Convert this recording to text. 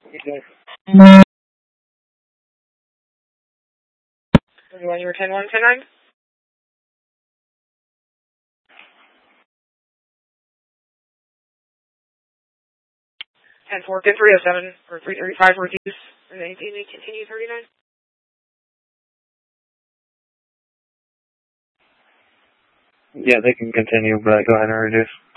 You were 10-1, 10-9? 10-4, 10-307, or 335 reduce, and then continue 39? Yeah, they can continue, but go ahead and reduce.